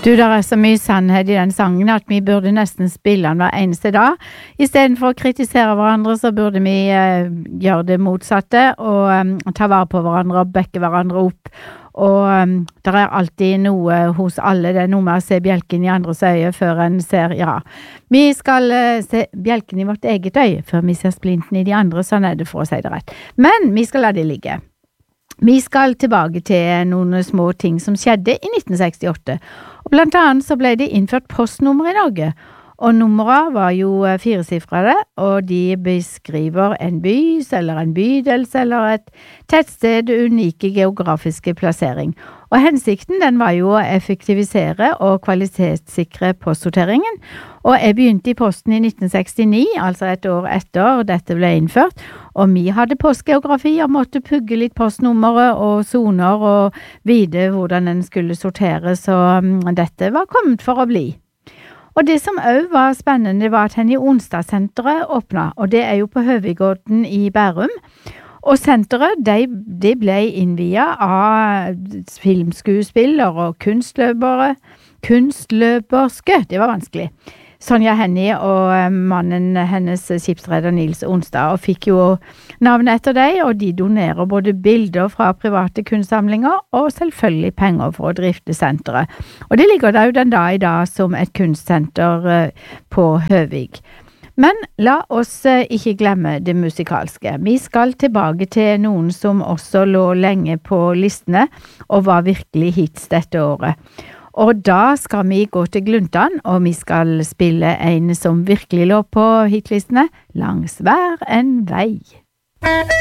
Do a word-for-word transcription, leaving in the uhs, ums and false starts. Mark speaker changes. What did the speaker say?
Speaker 1: Du, der er så mye sannhet i den sangen at vi burde nesten spille den hver eneste dag. I stedet for å kritisere hverandre, så burde vi eh, gjøre det motsatte, og um, ta vare på hverandre og bekke hverandre opp. Og um, der er alltid noe hos alle, det er noe med å se bjelken i andres øye før en ser, ja. Vi skal uh, se bjelken i vårt eget øye før vi ser splinten i de andre, sånn er det for å si det rett. Men vi skal la det ligge. Vi skal tilbake til noen små ting som skjedde i nitten sekstiåtte, og blant annet så ble det innført postnummer i Norge, og nummerene var jo firesifrede, og de beskriver en bys eller en bydels eller et tettsted unike geografiske plassering. Og hensikten den var jo å effektivisere og kvalitetssikre postsorteringen, og jeg begynte i posten i nitten sekstini, altså et år etter dette ble innført, og vi hadde postgeografi og måtte pugge litt postnummere og soner og vite hvordan den skulle sorteres, og um, dette var kommet for å bli. Og det som også var spennende var at henne i Onsdagssenteret åpnet, og det er jo på Høvigården i Bærum. Og senteret, de, de ble innviet av filmskuespillere og kunstløpere, kunstløperske, det var vanskelig. Sonja Hennie og mannen hennes skipsreder Nils Onsdag, og fikk jo navnet etter deg, og de donerer både bilder fra private kunstsamlinger og selvfølgelig penger for å drifte senteret. Og det ligger der jo den dag i dag som et kunstsenter på Høvig. Men la oss ikke glemme det musikalske. Vi skal tilbake til noen som også lå lenge på listene og var virkelig hits dette året. Og da skal vi gå til Gluntan, og vi skal spille en som virkelig lå på hitlistene, Langs hver en vei.